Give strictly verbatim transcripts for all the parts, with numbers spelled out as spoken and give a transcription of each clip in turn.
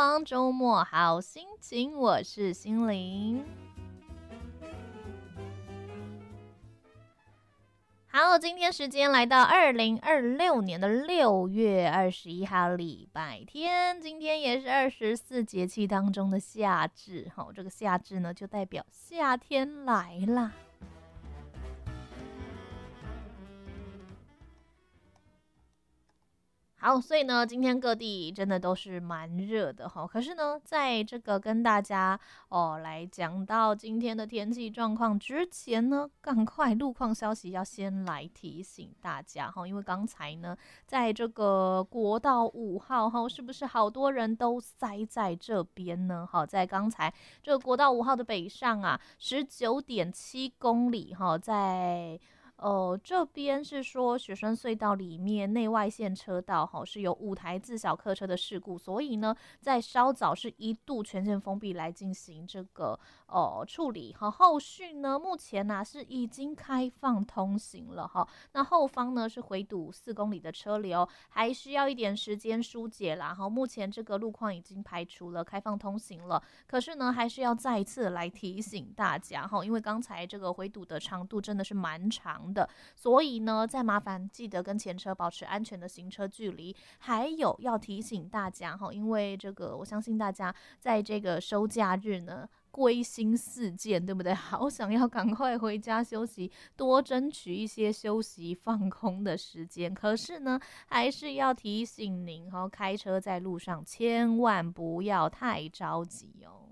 王周末好心情，我是心灵。好，今天时间来到二零二六年的六月二十一号，礼拜天。今天也是二十四节气当中的夏至，好，这个夏至呢，就代表夏天来啦。好，所以呢，今天各地真的都是蛮热的哈。可是呢，在这个跟大家哦来讲到今天的天气状况之前呢，赶快路况消息要先来提醒大家哈，因为刚才呢，在这个国道五号哈，是不是好多人都塞在这边呢？好，在刚才这个国道五号的北上啊，十九点七公里哈，在。哦，这边是说雪山隧道里面内外线车道哈是有五台自小客车的事故，所以呢，在稍早是一度全线封闭来进行这个哦处理哈。后续呢，目前呢、啊、是已经开放通行了哈。那后方呢是回堵四公里的车流，还需要一点时间疏解啦哈。目前这个路况已经排除了开放通行了，可是呢，还是要再一次来提醒大家哈，因为刚才这个回堵的长度真的是蛮长的，所以呢，再麻烦记得跟前车保持安全的行车距离。还有要提醒大家哈，因为这个我相信大家在这个收假日呢，归心似箭，对不对？好想要赶快回家休息，多争取一些休息放空的时间。可是呢，还是要提醒您哈，开车在路上千万不要太着急哦。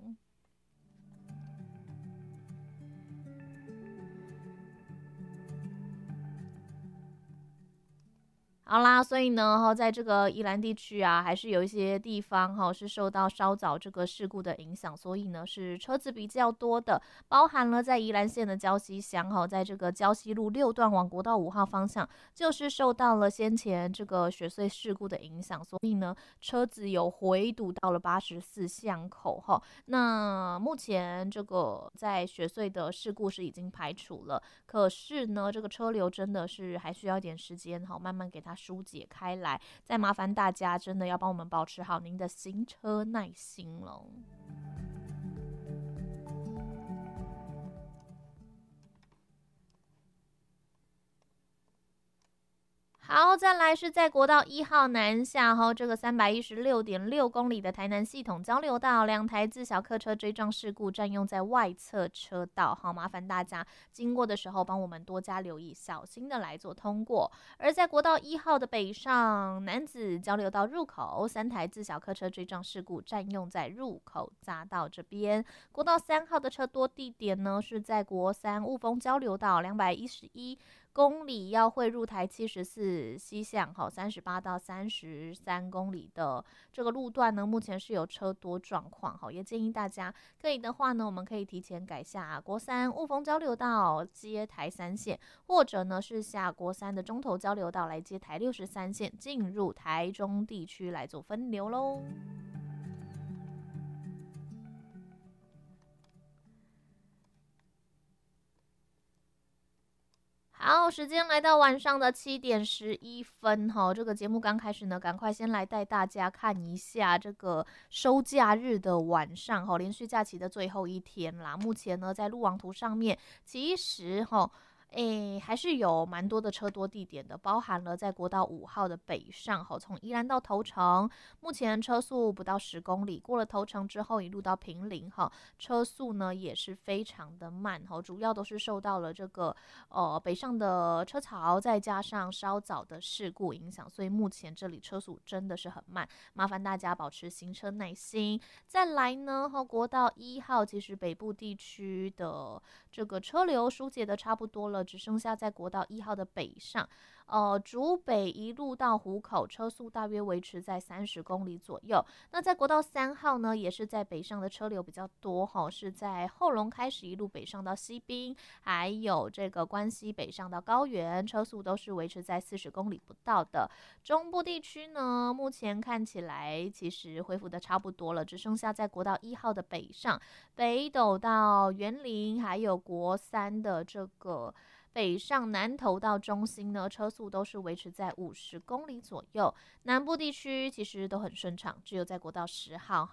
好啦，所以呢，在这个宜兰地区啊，还是有一些地方哈是受到稍早这个事故的影响，所以呢是车子比较多的，包含了在宜兰县的礁溪乡哈，在这个礁溪路六段往国道五号方向，就是受到了先前这个雪隧事故的影响，所以呢车子有回堵到了八十四巷口哈。那目前这个在雪隧的事故是已经排除了，可是呢这个车流真的是还需要一点时间哈，慢慢给它疏解开来，再麻烦大家真的要帮我们保持好您的行车耐心喽。好，再来是在国道一号南下后，这个三百一十六点六公里的台南系统交流道，两台自小客车追撞事故占用在外侧车道，好，麻烦大家经过的时候帮我们多加留意，小心的来做通过。而在国道一号的北上南子交流道入口，三台自小客车追撞事故占用在入口匝道这边。国道三号的车多地点呢是在国三雾峰交流道两百一十一公里要汇入台七十四西向好三十八到三十三公里的这个路段呢，目前是有车多状况，好，也建议大家可以的话呢，我们可以提前改下国三雾峰交流道接台三线，或者呢是下国三的中投交流道来接台六十三线，进入台中地区来做分流喽。好，时间来到晚上的七点十一分哈，这个节目刚开始呢，赶快先来带大家看一下这个收假日的晚上哈，连续假期的最后一天啦。目前呢，在路网图上面，其实哈。诶，还是有蛮多的车多地点的，包含了在国道五号的北上，吼，从宜兰到头城，目前车速不到十公里，过了头城之后一路到平林，哈，车速呢也是非常的慢，哈，主要都是受到了这个呃北上的车潮，再加上稍早的事故影响，所以目前这里车速真的是很慢，麻烦大家保持行车耐心。再来呢，哈，国道一号其实北部地区的这个车流疏解的差不多了。只剩下在国道一号的北上，呃，竹北一路到湖口，车速大约维持在三十公里左右。那在国道三号呢，也是在北上的车流比较多哈，是在后龙开始一路北上到西滨，还有这个关西北上到高原，车速都是维持在四十公里不到的。中部地区呢，目前看起来其实恢复的差不多了，只剩下在国道一号的北上，北斗到园林，还有国三的这个。北上南投到中心呢，车速都是维持在五十公里左右。南部地区其实都很顺畅，只有在国道十号